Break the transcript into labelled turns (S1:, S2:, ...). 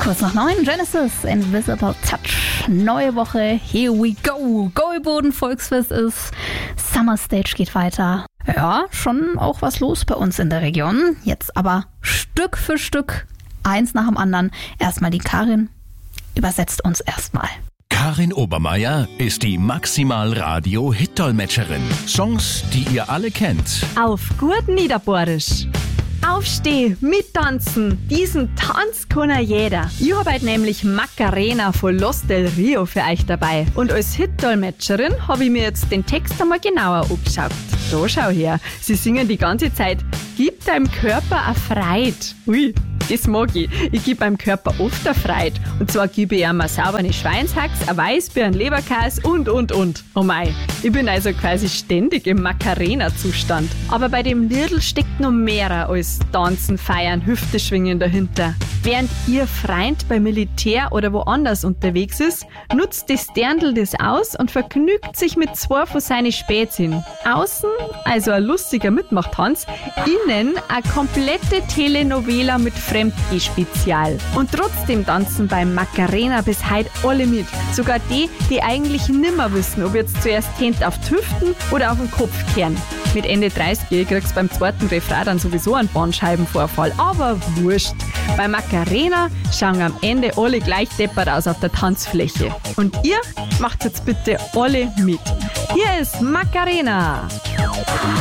S1: Kurz nach 9, Genesis, Invisible Touch. Neue Woche, here we go. Goalboden Volksfest ist, Summer Stage geht weiter. Ja, schon auch was los bei uns in der Region. Jetzt aber Stück für Stück, eins nach dem anderen. Erstmal die Karin übersetzt uns erstmal.
S2: Karin Obermeier ist die Maximal-Radio-Hit-Dolmetscherin. Songs, die ihr alle kennt.
S3: Auf gut Niederbohrisch. Aufsteh, mittanzen. Diesen Tanz kann jeder. Ich habe heute nämlich Macarena von Los del Rio für euch dabei. Und als Hit-Dolmetscherin habe ich mir jetzt den Text einmal genauer angeschaut. Da schau her, sie singen die ganze Zeit: Gib deinem Körper eine Freude. Ui, das mag ich. Ich gebe meinem Körper oft eine Freude. Und zwar gebe ich ihm eine saubere Schweinshax, ein Weißbier, ein Leberkäse und. Oh mei, ich bin also quasi ständig im Macarena-Zustand. Aber bei dem Liedl steckt noch mehr als Tanzen, Feiern, Hüfte schwingen dahinter. Während ihr Freund beim Militär oder woanders unterwegs ist, nutzt das Dirndl das aus und vergnügt sich mit zwei von seinen Spätzchen. Außen also ein lustiger Mitmachtanz, innen eine komplette Telenovela mit Fremdgeh-Spezial. Und trotzdem tanzen beim Macarena bis heute alle mit. Sogar die, die eigentlich nimmer wissen, ob jetzt zuerst Hände auf die Hüften oder auf den Kopf kehren. Mit Ende 30 kriegst du beim zweiten Refrain dann sowieso einen Bandscheibenvorfall. Aber wurscht. Bei Macarena schauen am Ende alle gleich deppert aus auf der Tanzfläche. Und ihr macht jetzt bitte alle mit. Hier ist Macarena.